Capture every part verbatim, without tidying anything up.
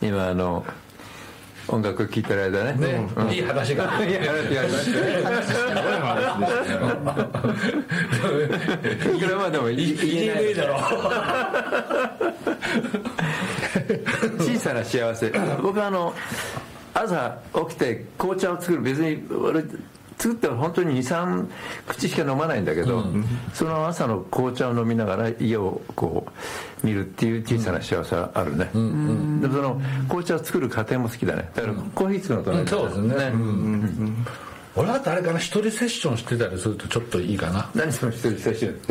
今あの音楽聴いてる間ね、 ね、うん、いい話がいい話がありましたいくらまでも言えないだろう小さな幸せ。僕はあの朝起きて紅茶を作る、別に俺作って本当ににさん口しか飲まないんだけど、うん、その朝の紅茶を飲みながら家をこう見るっていう小さな幸せはあるね、うんうん、でもその紅茶を作る過程も好きだね。だからコーヒー作るのと同じだね、 うん、そうですね、うんうん、俺だってあれかな、一人セッションしてたりするとちょっといいかな。 何その一人セッションって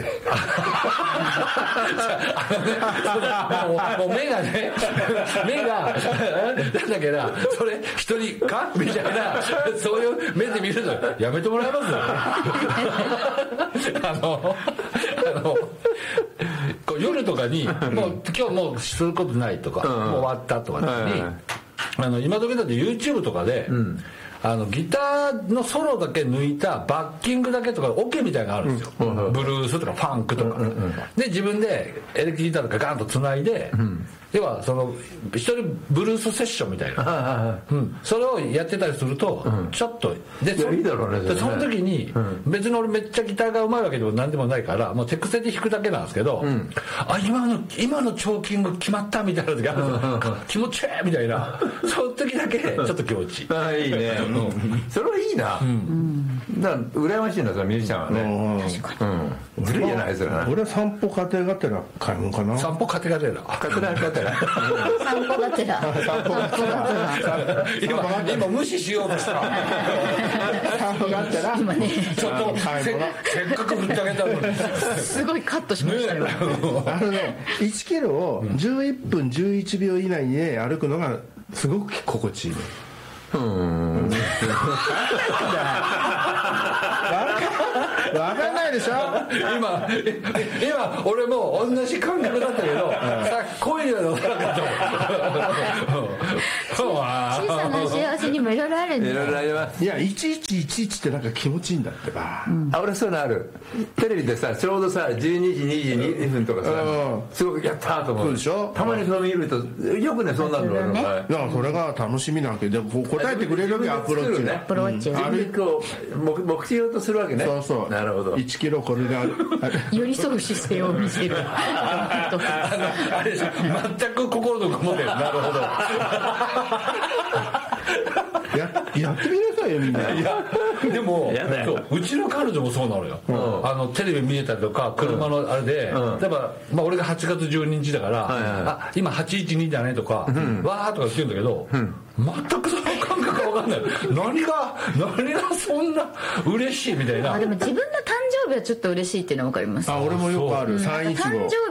もう目がね目がなんだっけな、それ一人かみたいな、そういう目で見るのやめてもらえますよあのあの夜とかにもう今日もうすることないとか、うん、もう終わったとかに、はいはい、あの今時だって YouTube とかで、うん、あのギターのソロだけ抜いたバッキングだけとかオケみたいなのがあるんですよ、うんうん、ブルースとかファンクとか、うんうん、で自分でエレキギターとかガンとつないで、うん、要はその一人ブルースセッションみたいな、うん、それをやってたりすると、うん、ちょっとで そ, いいだろう、ね、でその時に、うん、別に俺めっちゃギターがうまいわけでも何でもないからもう手癖で弾くだけなんですけど、うん、あ今の今のチョーキング決まったみたいな時あるんですよ、うん、気持ちいいみたいなその時だけちょっと気持ちいいあいいね、うん、それはいいな、うん、だから羨ましいんだそのミュージシャンはね、うん、確かに、うん、ずるいじゃないですよね。 俺は散歩家庭がてら買い物かな。 散歩家庭がてら家庭がてら散歩がてら散歩がてら今今無視しようとした散歩がてら今ねちょっと せ, せっかく振ってあげたのにすごいカットしましたよ、ね、 あのねいちキロをじゅういっぷんじゅういちびょう以内で歩くのがすごく心地いい。うん。わかんないでしょ。 今今俺も同じ感覚だったけど、さっき声が出さなかった小さな幸せにもいろいろあるんだよ。 いろいろあります。 いやいちいちいちいちってなんか気持ちいいんだってば、うん、 あ俺そういうのある。テレビでさちょうどさじゅうにじにじゅうにふんとかさ、うん、すごくやったと思う。 そうでしょ。 たまにそれ見るとよくねそんなの俺の場合、 だからそれが楽しみなわけで答えてくれるわけアプローチね。 アプローチ、 うん、歩くを目, 目標とするわけね。 そうそう。 なるほど。 いちキロこれが寄り添う姿勢を見せるあのあれ全く心のこもってる。なるほどや, やってみなさいよみんな。いやでもうちの彼女もそうなのよ、うん、あのテレビ見えたりとか車のあれで、うん、例えば、まあ、俺がはちがつじゅうににちだから、はいはいはい、あ今はちいちにだねとか、うん、わーとか言ってるんだけど、うん、全くその感覚が分かんない何が何がそんな嬉しいみたいな。 あでも自分の誕生日はちょっと嬉しいっていうのは分かります。 あ俺もよくあるさんいちご